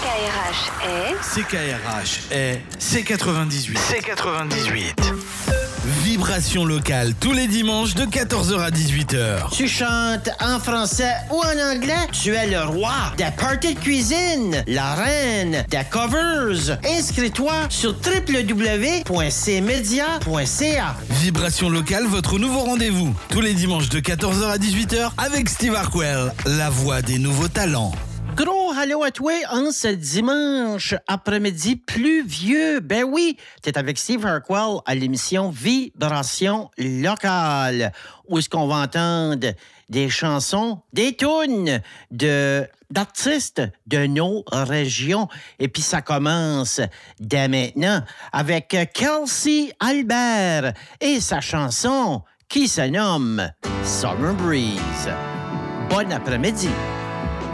CKRH est C98. Vibration locale tous les dimanches de 14h à 18h. Tu chantes en français ou en anglais? Tu es le roi des parties de cuisine, la reine des covers. Inscris-toi sur www.cmedia.ca. Vibration locale, votre nouveau rendez-vous. Tous les dimanches de 14h à 18h avec Steve Harquell, la voix des nouveaux talents. Gros allô à toi en ce dimanche après-midi pluvieux. Ben oui, t'es avec Steve Harquell à l'émission Vibration locale, où est-ce qu'on va entendre des chansons, des tunes d'artistes de nos régions. Et puis ça commence dès maintenant avec Kelsey Albert et sa chanson qui se nomme Summer Breeze. Bon après-midi.